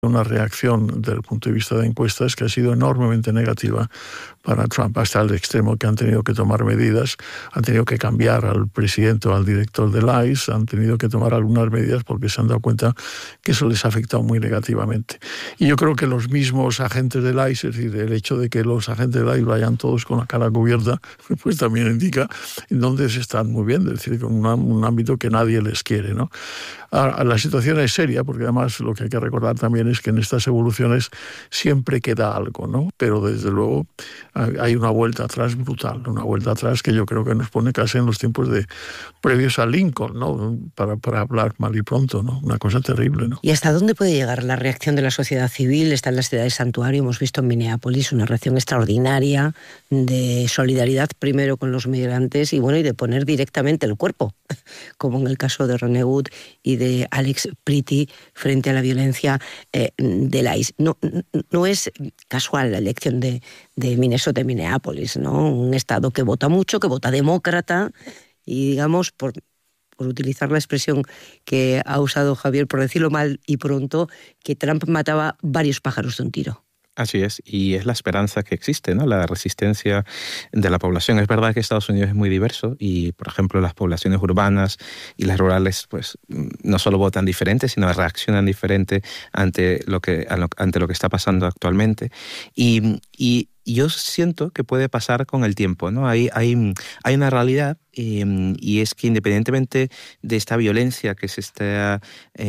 una reacción desde el punto de vista de encuestas que ha sido enormemente negativa para Trump, hasta el extremo que han tenido que tomar medidas, han tenido que cambiar al presidente o al director del ICE, han tenido que tomar algunas medidas porque se han dado cuenta que eso les ha afectado muy negativamente. Y yo creo que los mismos agentes del ICE, es decir, el hecho de que los agentes del ICE vayan todos con la cara cubierta, pues también indica en dónde se están moviendo, es decir, con un ámbito que nadie les quiere, ¿no? Ahora, la situación es seria, porque además lo que hay que recordar también es que en estas evoluciones siempre queda algo, ¿no? Pero desde luego hay una vuelta atrás brutal, una vuelta atrás que yo creo que nos pone casi en los tiempos previos a Lincoln, ¿no? Para hablar mal y pronto, ¿no? Una cosa terrible, ¿no? ¿Y hasta dónde puede llegar la reacción de la sociedad civil? Está en la ciudad de Santuario, hemos visto en Minneapolis una reacción extraordinaria de solidaridad primero con los migrantes y de poner directamente el cuerpo, como en el caso de René Wood y de Alex Pretty frente a la violencia del ICE. No es casual la elección de Minnesota y Minneapolis, ¿no? Un estado que vota mucho, que vota demócrata y, digamos, por utilizar la expresión que ha usado Javier, por decirlo mal y pronto, que Trump mataba varios pájaros de un tiro. Así es, y es la esperanza que existe, ¿no? La resistencia de la población. Es verdad que Estados Unidos es muy diverso y, por ejemplo, las poblaciones urbanas y las rurales, pues, no solo votan diferente, sino reaccionan diferente ante lo que está pasando actualmente. Y yo siento que puede pasar con el tiempo, ¿no? Hay una realidad y es que independientemente de esta violencia que se está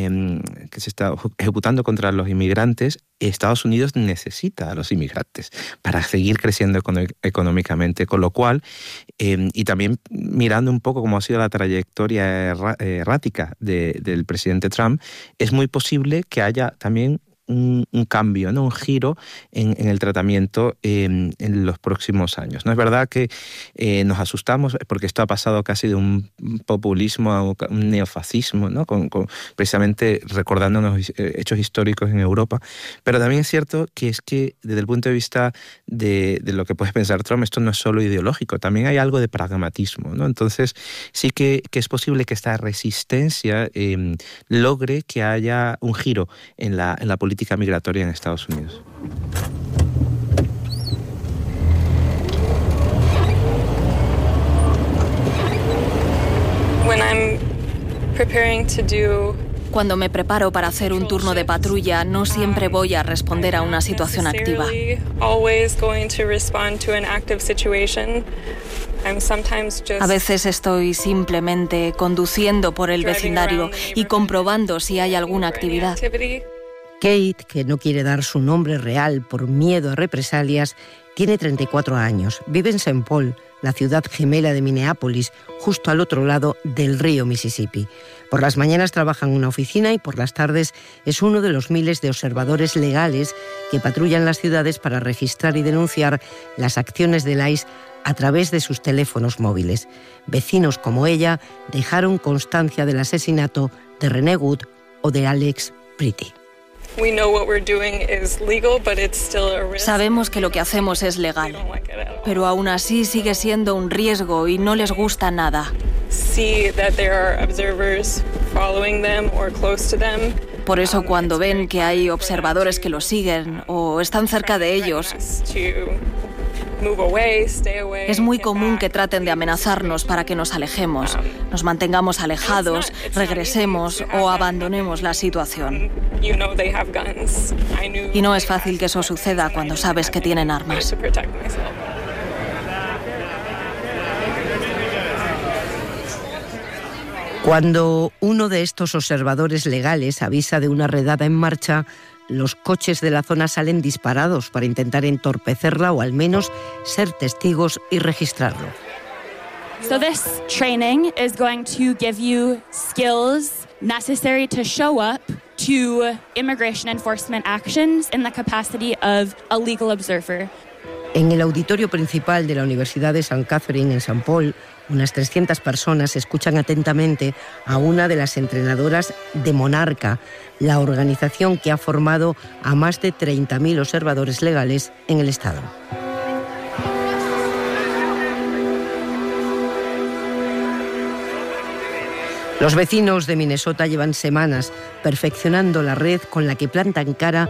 ejecutando contra los inmigrantes, Estados Unidos necesita a los inmigrantes para seguir creciendo económicamente, con lo cual, y también mirando un poco cómo ha sido la trayectoria errática del presidente Trump, es muy posible que haya también un cambio, ¿no? Un giro en el tratamiento en los próximos años. ¿No? Es verdad que nos asustamos porque esto ha pasado casi de un populismo a un neofascismo, ¿no? Precisamente recordándonos hechos históricos en Europa, pero también es cierto que es que desde el punto de vista de lo que puede pensar Trump, esto no es solo ideológico, también hay algo de pragmatismo, ¿no? Entonces sí que es posible que esta resistencia logre que haya un giro en la política migratoria en Estados Unidos. Cuando me preparo para hacer un turno de patrulla, no siempre voy a responder a una situación activa. A veces estoy simplemente conduciendo por el vecindario y comprobando si hay alguna actividad. Kate, que no quiere dar su nombre real por miedo a represalias, tiene 34 años. Vive en St. Paul, la ciudad gemela de Minneapolis, justo al otro lado del río Mississippi. Por las mañanas trabaja en una oficina y por las tardes es uno de los miles de observadores legales que patrullan las ciudades para registrar y denunciar las acciones del ICE a través de sus teléfonos móviles. Vecinos como ella dejaron constancia del asesinato de René Wood o de Alex Pretty. Sabemos que lo que hacemos es legal, pero aún así sigue siendo un riesgo y no les gusta nada. Por eso cuando ven que hay observadores que los siguen o están cerca de ellos, es muy común que traten de amenazarnos para que nos alejemos, nos mantengamos alejados, regresemos o abandonemos la situación. Y no es fácil que eso suceda cuando sabes que tienen armas. Cuando uno de estos observadores legales avisa de una redada en marcha, los coches de la zona salen disparados para intentar entorpecerla o al menos ser testigos y registrarlo. So this training is going to give you skills necessary to show up to immigration enforcement actions in the capacity of a legal observer. En el auditorio principal de la Universidad de St. Catherine en St. Paul, unas 300 personas escuchan atentamente a una de las entrenadoras de Monarca, la organización que ha formado a más de 30.000 observadores legales en el estado. Los vecinos de Minnesota llevan semanas perfeccionando la red con la que plantan cara